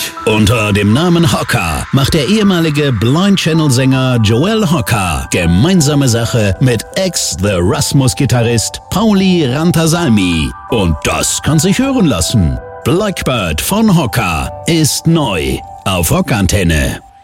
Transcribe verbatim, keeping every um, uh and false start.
Unter dem Namen Hocker macht der ehemalige Blind Channel-Sänger Joel Hocker gemeinsame Sache mit Ex-The Rasmus-Gitarrist Pauli Rantasalmi. Und das kann sich hören lassen. Blackbird von Hocker ist neu auf Rockantenne.